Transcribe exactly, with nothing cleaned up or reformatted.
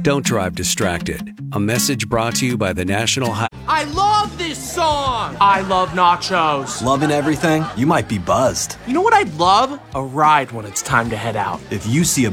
Don't drive distracted. A message brought to you by the National High. I love this song! I love nachos. Loving everything? You might be buzzed. You know what I'd love? A ride when it's time to head out. If you see a